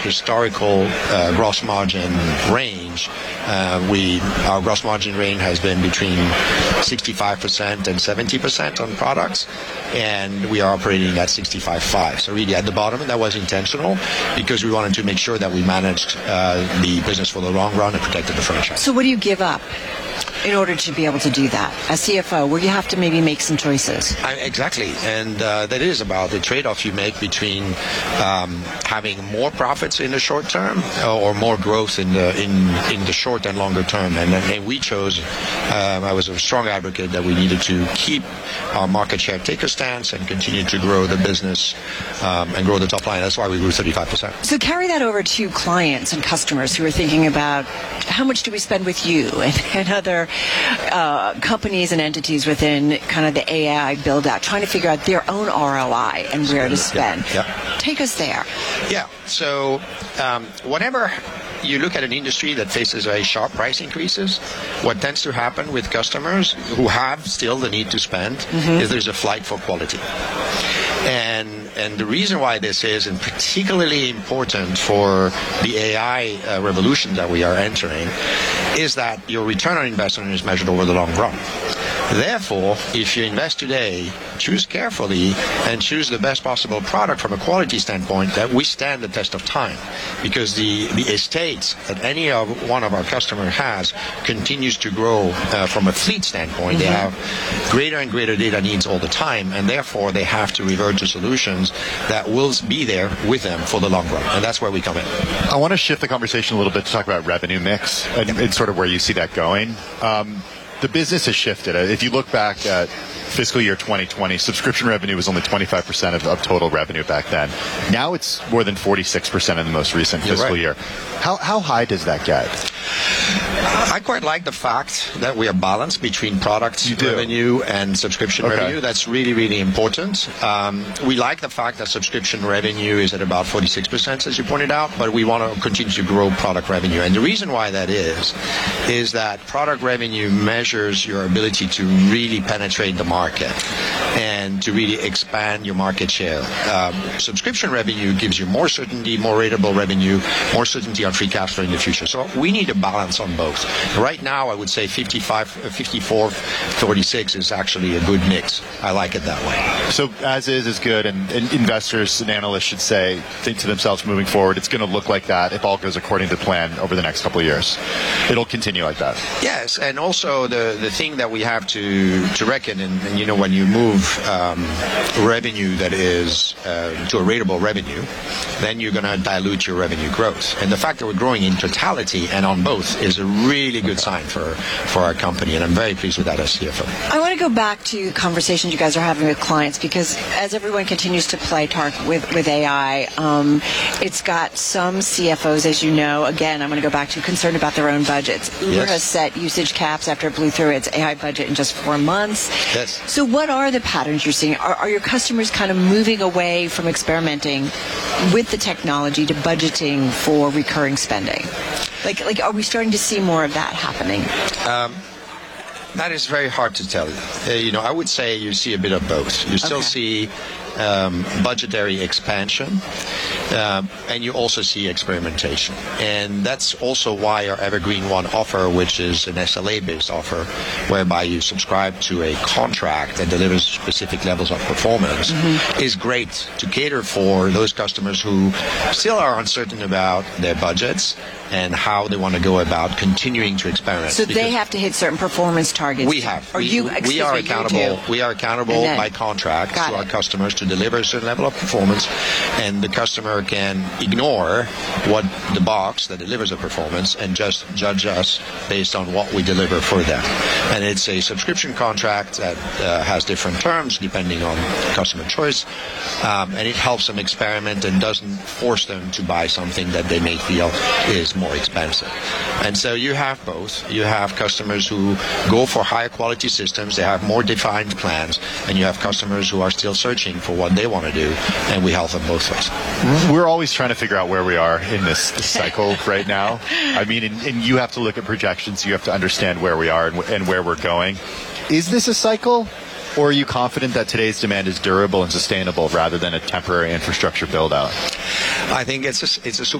historical gross margin range, our gross margin range has been between 65% and 70% on products, and we are operating at 65.5. So really at the bottom, and that was intentional because we wanted to make sure that we managed the business for the long run and protected the franchise. So what do you give up in order to be able to do that? As CFO, where you have to maybe make some choices. Exactly, and that is about the trade-off you make between having more profits in the short term or more growth in the short and longer term. And we chose, I was a strong advocate that we needed to keep our market share taker stance and continue to grow the business and grow the top line. That's why we grew 35%. So carry that over to clients and customers who are thinking about how much do we spend with you and other companies and entities within kind of the AI build-out, trying to figure out their own ROI and where to spend. Yeah. Take us there. Yeah. So whenever you look at an industry that faces very sharp price increases, what tends to happen with customers who have still the need to spend is there's a flight for quality. And the reason why this is, and particularly important for the AI revolution that we are entering, is that your return on investment is measured over the long run. Therefore, if you invest today, choose carefully and choose the best possible product from a quality standpoint that we stand the test of time. Because the estate that any one of our customers has continues to grow from a fleet standpoint. They have greater and greater data needs all the time, and therefore they have to revert to solutions that will be there with them for the long run. And that's where we come in. I want to shift the conversation a little bit to talk about revenue mix and sort of where you see that going. The business has shifted. If you look back at fiscal year 2020, subscription revenue was only 25% of total revenue back then. Now it's more than 46% in the most recent fiscal year. How high does that get? I quite like the fact that we are balanced between product revenue and subscription revenue. That's really, really important. We like the fact that subscription revenue is at about 46%, as you pointed out, but we want to continue to grow product revenue. And the reason why that is that product revenue measures your ability to really penetrate the market and to really expand your market share. Subscription revenue gives you more certainty, more ratable revenue, more certainty on free cash flow in the future. So we need a balance on both. Right now, I would say 54, 46 is actually a good mix. I like it that way. So as is good, and investors and analysts should think to themselves moving forward, it's going to look like that if all goes according to plan over the next couple of years. It'll continue like that. Yes, and also the thing that we have to reckon, and you know, when you move revenue that is to a ratable revenue, then you're going to dilute your revenue growth. And the fact that we're growing in totality and on both is a really good sign for our company, and I'm very pleased with that as CFO. I want to go back to conversations you guys are having with clients, because as everyone continues to play with AI, it's got some CFOs, as you know, again, I'm going to go back to concerned about their own budgets. Uber has set usage caps after it blew through its AI budget in just 4 months. Yes. So what are the patterns you're seeing? Are your customers kind of moving away from experimenting with the technology to budgeting for recurring spending? Like, are we starting to see more of that happening? That is very hard to tell. I would say you see a bit of both. You still see budgetary expansion, and you also see experimentation. And that's also why our Evergreen One offer, which is an SLA-based offer, whereby you subscribe to a contract that delivers specific levels of performance, is great to cater for those customers who still are uncertain about their budgets and how they want to go about continuing to experiment. So they have to hit certain performance targets. We have. We are accountable. We are accountable by contract to our customers to deliver a certain level of performance, and the customer can ignore what the box that delivers the performance and just judge us based on what we deliver for them. And it's a subscription contract that has different terms depending on customer choice, and it helps them experiment and doesn't force them to buy something that they may feel is more expensive. And so you have both. You have customers who go for higher quality systems, they have more defined plans, and you have customers who are still searching for what they want to do, and we help them both ways. We're always trying to figure out where we are in this cycle right now. I mean, and you have to look at projections, you have to understand where we are and where we're going. Is this a cycle? Or are you confident that today's demand is durable and sustainable rather than a temporary infrastructure build-out? I think it's a